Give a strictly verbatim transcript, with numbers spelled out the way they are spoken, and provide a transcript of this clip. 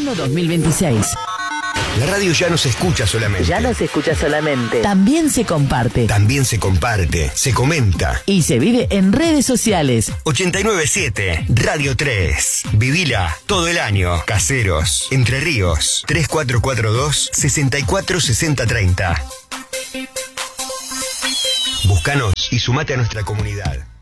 Verano dos mil veintiséis. La radio ya no se escucha solamente. Ya no se escucha solamente. También se comparte. También se comparte, se comenta. Y se vive en redes sociales. ochenta y nueve punto siete, Radio tres. Vivila todo el año. Caseros, Entre Ríos. tres cuatro cuatro dos, seis cuatro seis cero tres cero. Búscanos y sumate a nuestra comunidad.